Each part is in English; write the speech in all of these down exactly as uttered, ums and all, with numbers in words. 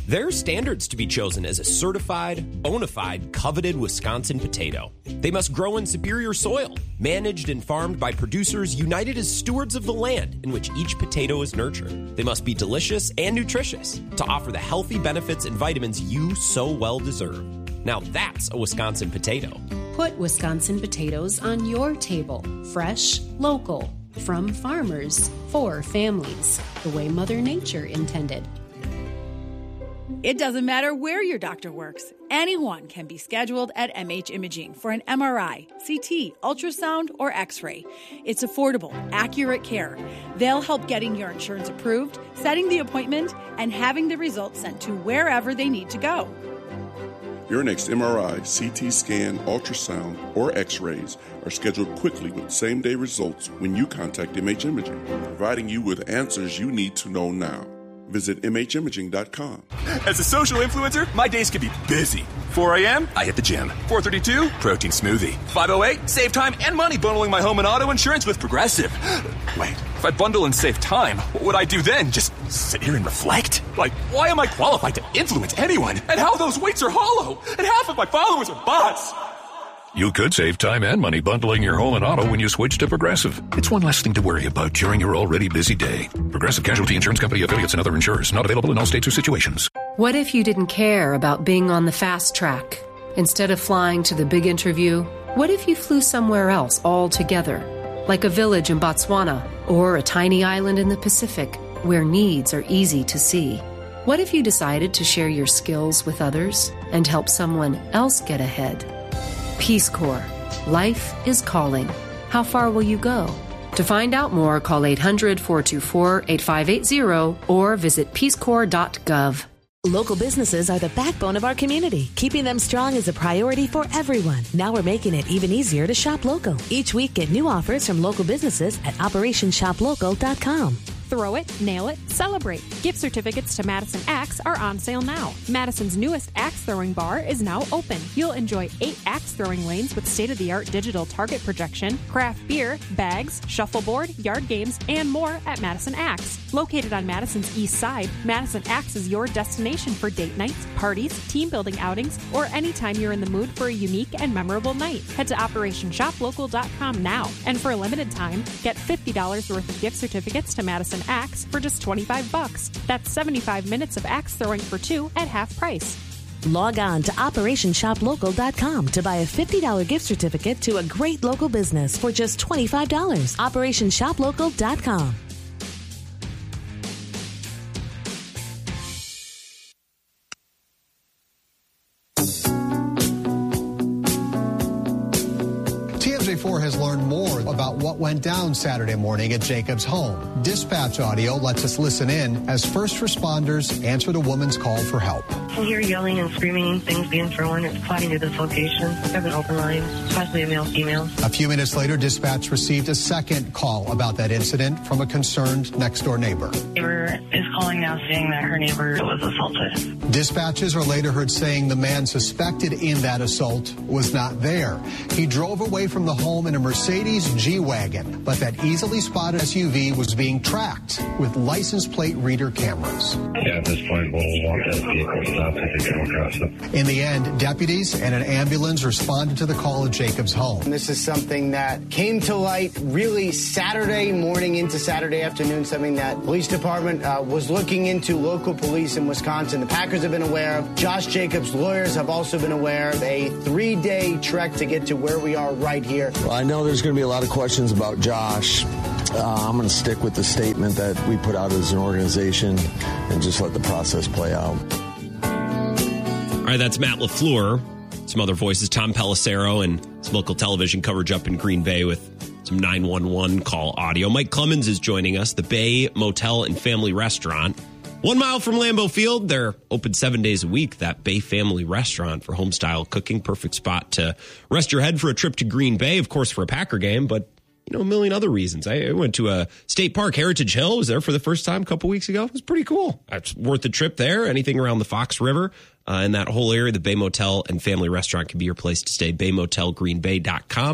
There are standards to be chosen as a certified, bona fide, coveted Wisconsin potato. They must grow in superior soil, managed and farmed by producers united as stewards of the land in which each potato is nurtured. They must be delicious and nutritious to offer the healthy benefits and vitamins you so well deserve. Now that's a Wisconsin potato. Put Wisconsin potatoes on your table. Fresh, local, from farmers, for families, the way Mother Nature intended. It doesn't matter where your doctor works. Anyone can be scheduled at M H Imaging for an M R I, C T, ultrasound, or X-ray. It's affordable, accurate care. They'll help getting your insurance approved, setting the appointment, and having the results sent to wherever they need to go. Your next M R I, C T scan, ultrasound, or X-rays are scheduled quickly with same-day results when you contact M H Imaging, providing you with answers you need to know now. Visit M H imaging dot com. As a social influencer, my days can be busy. four a.m., I hit the gym. four thirty-two, protein smoothie. five oh eight, save time and money bundling my home and auto insurance with Progressive. Wait, if I bundle and save time, what would I do then? Just sit here and reflect? Like, why am I qualified to influence anyone? And how those weights are hollow? And half of my followers are bots. You could save time and money bundling your home and auto when you switch to Progressive. It's one less thing to worry about during your already busy day. Progressive Casualty Insurance Company affiliates and other insurers. Not available in all states or situations. What if you didn't care about being on the fast track? Instead of flying to the big interview, what if you flew somewhere else altogether? Like a village in Botswana or a tiny island in the Pacific where needs are easy to see. What if you decided to share your skills with others and help someone else get ahead? Peace Corps. Life is calling. How far will you go? To find out more, call eight hundred, four two four, eight five eight zero or visit peace corps dot gov. Local businesses are the backbone of our community. Keeping them strong is a priority for everyone. Now we're making it even easier to shop local. Each week, get new offers from local businesses at operation shop local dot com. Throw it, nail it, celebrate. Gift certificates to Madison Axe are on sale now. Madison's newest axe throwing bar is now open. You'll enjoy eight axe throwing lanes with state-of-the-art digital target projection, craft beer, bags, shuffleboard, yard games, and more at Madison Axe. Located on Madison's east side, Madison Axe is your destination for date nights, parties, team building outings, or anytime you're in the mood for a unique and memorable night. Head to operation shop local dot com now, and for a limited time, get fifty dollars worth of gift certificates to Madison Axe for just twenty-five bucks. That's seventy-five minutes of axe throwing for two at half price. Log on to operation shop local dot com to buy a fifty dollars gift certificate to a great local business for just twenty-five dollars. operation shop local dot com. T M J four has learned more about what went down Saturday morning at Jacob's home. Dispatch audio lets us listen in as first responders answered a woman's call for help. I hear yelling and screaming, things being thrown. It's plotting to this location. I have an open line, possibly a male-female. A few minutes later, dispatch received a second call about that incident from a concerned next-door neighbor. Neighbor is calling now saying that her neighbor was assaulted. Dispatches are later heard saying the man suspected in that assault was not there. He drove away from the home in a Mercedes G-Wagon, but that easily spotted S U V was being tracked with license plate reader cameras. Yeah, at this point, we'll want that vehicle stop if they come across it. In the end, deputies and an ambulance responded to the call at Jacob's home. This is something that came to light really Saturday morning into Saturday afternoon, something that police department uh, was looking into. Local police in Wisconsin. The Packers have been aware of. Josh Jacobs' lawyers have also been aware of a three-day trek to get to where we are right here. Well, I know there's going to be a lot of questions about Josh. Uh, I'm going to stick with the statement that we put out as an organization and just let the process play out. All right, that's Matt LaFleur. Some other voices, Tom Pelissero, and some local television coverage up in Green Bay with some nine one one call audio. Mike Clemens is joining us, the Bay Motel and Family Restaurant. One mile from Lambeau Field. They're open seven days a week, that Bay Family Restaurant for home-style cooking. Perfect spot to rest your head for a trip to Green Bay, of course, for a Packer game, but you know, a million other reasons. I went to a state park, Heritage Hill, was there for the first time a couple weeks ago. It was pretty cool. It's worth the trip there. Anything around the Fox River uh, and that whole area, the Bay Motel and Family Restaurant can be your place to stay. bay motel green bay dot com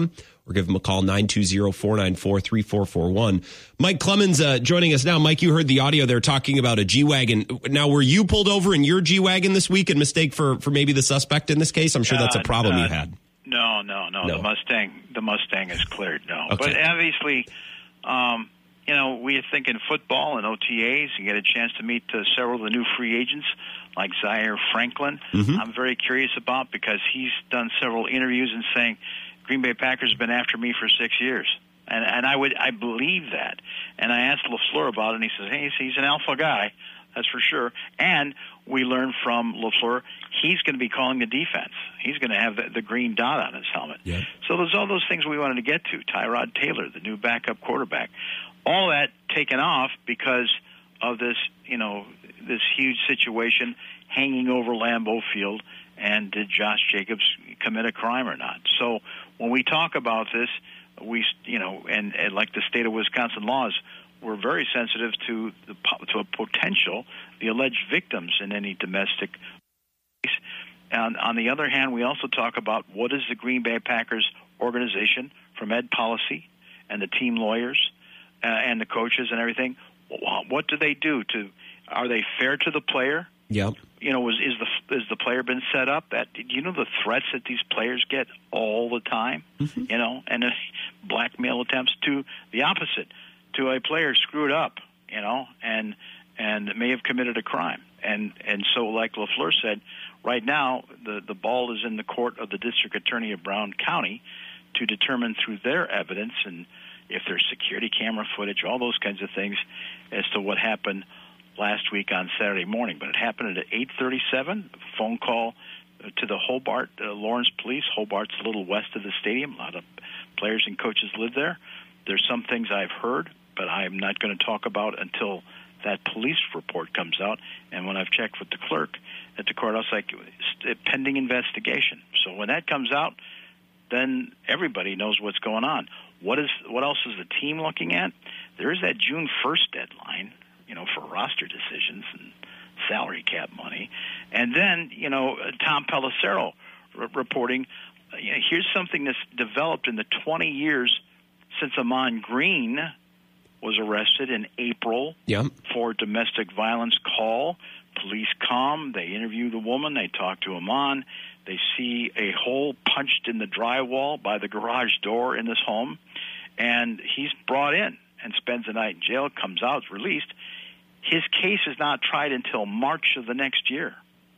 or give him a call, nine two zero, four nine four, three four four one. Mike Clemens uh, joining us now. Mike, you heard the audio there talking about a G-Wagon. Now, were you pulled over in your G-Wagon this week in mistake for, for maybe the suspect in this case? I'm sure that's a problem uh, uh, you had. No, no, no, no. The Mustang the Mustang is cleared, no. Okay. But obviously, um, you know, we think in football and O T As, you get a chance to meet uh, several of the new free agents like Zaire Franklin. Mm-hmm. I'm very curious about because he's done several interviews and saying, Green Bay Packers have been after me for six years. And and I would I believe that. And I asked LaFleur about it, and he says, hey, he's an alpha guy, that's for sure. And we learned from LaFleur, he's going to be calling the defense. He's going to have the, the green dot on his helmet. Yeah. So there's all those things we wanted to get to. Tyrod Taylor, the new backup quarterback. All that taken off because of this, you know, this huge situation hanging over Lambeau Field. And did Josh Jacobs commit a crime or not? So when we talk about this, we, you know, and, and like the state of Wisconsin laws, we're very sensitive to the to a potential, the alleged victims in any domestic case. And on the other hand, we also talk about what is the Green Bay Packers organization from Ed Policy and the team lawyers uh, and the coaches and everything. What do they do to? Are they fair to the player? Yep. You know, is, is the is the player been set up? That do you know the threats that these players get all the time? Mm-hmm. You know, and uh, blackmail attempts to the opposite, to a player screwed up, you know, and and may have committed a crime. And and so, like LaFleur said, right now the the ball is in the court of the district attorney of Brown County to determine through their evidence and if there's security camera footage, all those kinds of things, as to what happened last week on Saturday morning. But it happened at eight thirty-seven, a phone call to the Hobart, uh, Lawrence Police. Hobart's a little west of the stadium. A lot of players and coaches live there. There's some things I've heard, but I'm not going to talk about until that police report comes out. And when I've checked with the clerk at the courthouse, like pending investigation. So when that comes out, then everybody knows what's going on. What is what else is the team looking at? There is that June first deadline, you know, for roster decisions and salary cap money. And then, you know, Tom Pelissero r- reporting, uh, you know, here's something that's developed in the twenty years since Amon Green was arrested in April yep. for domestic violence call. Police come, they interview the woman, they talk to Amon. They see a hole punched in the drywall by the garage door in this home, and he's brought in and spends the night in jail, comes out, is released. His case is not tried until March of the next year.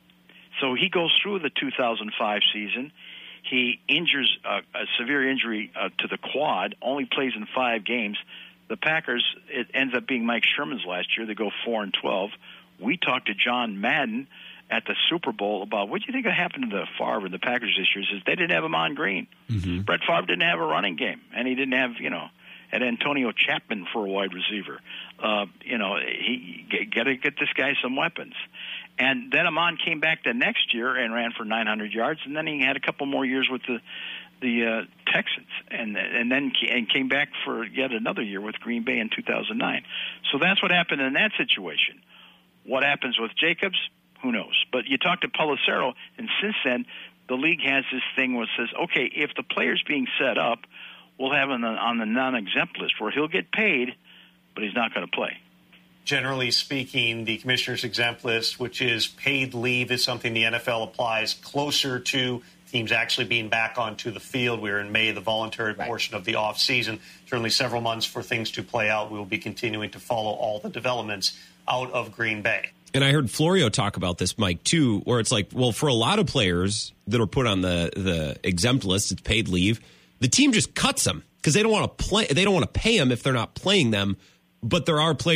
So he goes through the two thousand five season. He injures uh, a severe injury uh, to the quad, only plays in five games. The Packers, it ends up being Mike Sherman's last year. They go four and twelve. We talked to John Madden at the Super Bowl about what do you think happened to the Favre and the Packers this year. He says they didn't have Amon Green. Mm-hmm. Brett Favre didn't have a running game, and he didn't have, you know, had Antonio Chapman for a wide receiver. Uh, you know, he got to get this guy some weapons. And then Amon came back the next year and ran for nine hundred yards, and then he had a couple more years with the the uh, Texans, and and then and came back for yet another year with Green Bay in two thousand nine. So that's what happened in that situation. What happens with Jacobs? Who knows? But you talk to Pelissero, and since then, the league has this thing where it says, okay, if the player's being set up, we'll have him on the non-exempt list where he'll get paid, but he's not going to play. Generally speaking, the commissioner's exempt list, which is paid leave, is something the N F L applies closer to teams actually being back onto the field. We're in May, the voluntary right. portion of the offseason. Certainly several months for things to play out. We will be continuing to follow all the developments out of Green Bay. And I heard Florio talk about this, Mike, too, where it's like, well, for a lot of players that are put on the, the exempt list, it's paid leave, the team just cuts them because they don't want to play. They don't want to pay them if they're not playing them. But there are players